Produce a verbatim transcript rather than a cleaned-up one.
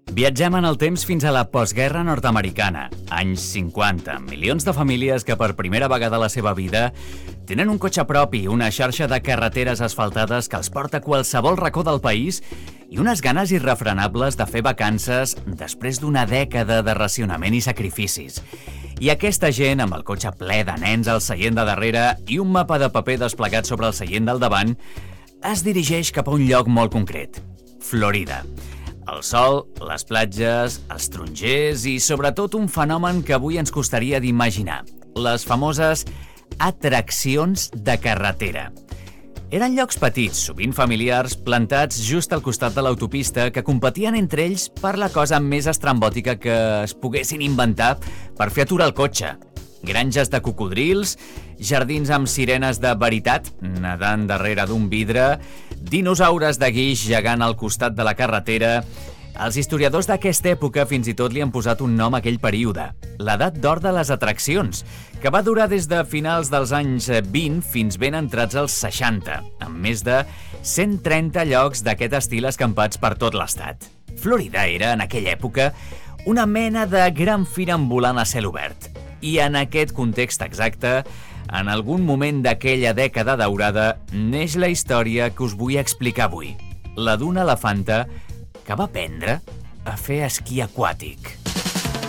Viatgem en el temps fins a la postguerra nord-americana, anys cinquanta. Milions de famílies que per primera vegada a la seva vida tenen un cotxe propi, una xarxa de carreteres asfaltades que els porta a qualsevol racó del país i unes ganes irrefrenables de fer vacances després d'una dècada de racionament i sacrificis. I aquesta gent, amb el cotxe ple de nens al seient de darrere i un mapa de paper desplegat sobre el seient del davant, es dirigeix cap a un lloc molt concret, Florida. El sol, les platges, els tarongers i, sobretot, un fenomen que avui ens costaria d'imaginar, les famoses atraccions de carretera. Eren llocs petits, sovint familiars, plantats just al costat de l'autopista, que competien entre ells per la cosa més estrambòtica que es poguessin inventar per fer aturar el cotxe. Granges de cocodrils, jardins amb sirenes de veritat nedant darrere d'un vidre, dinosaures de guix gegant al costat de la carretera. Els historiadors d'aquesta època fins i tot li han posat un nom a aquell període, l'edat d'or de les atraccions, que va durar des de finals dels anys vint fins ben entrats als seixanta, amb més de cent trenta llocs d'aquest estil escampats per tot l'estat. Florida era, en aquella època, una mena de gran fira ambulant a cel obert. I en aquest context exacte, en algun moment d'aquella dècada daurada, neix la història que us vull explicar avui. La d'una elefanta que va aprendre a fer esquí aquàtic.